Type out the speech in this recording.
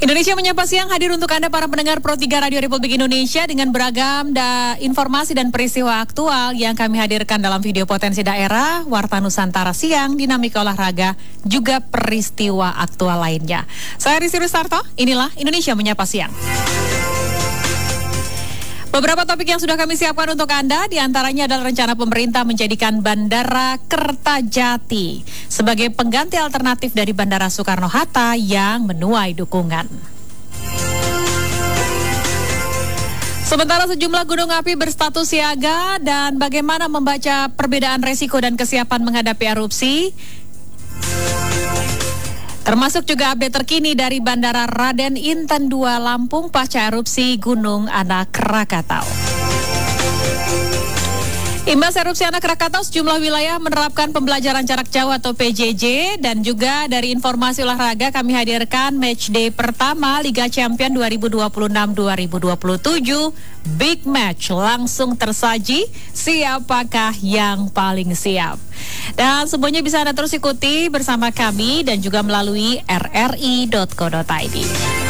Indonesia Menyapa Siang hadir untuk Anda para pendengar Pro 3 Radio Republik Indonesia dengan beragam informasi dan peristiwa aktual yang kami hadirkan dalam video potensi daerah, Warta Nusantara Siang, dinamika olahraga, juga peristiwa aktual lainnya. Saya Rizky Rustarto, inilah Indonesia Menyapa Siang. Beberapa topik yang sudah kami siapkan untuk Anda, diantaranya adalah rencana pemerintah menjadikan Bandara Kertajati sebagai pengganti alternatif dari Bandara Soekarno-Hatta yang menuai dukungan. Sementara sejumlah gunung api berstatus siaga dan bagaimana membaca perbedaan resiko dan kesiapan menghadapi erupsi. Termasuk juga update terkini dari Bandara Raden Inten II Lampung pasca erupsi Gunung Anak Rakatau. Imbas erupsi Anak Rakatau, sejumlah wilayah menerapkan pembelajaran jarak jauh atau PJJ, dan juga dari informasi olahraga kami hadirkan matchday pertama Liga Champion 2026-2027. Big match langsung tersaji, siapakah yang paling siap? Dan semuanya bisa Anda terus ikuti bersama kami dan juga melalui rri.co.id.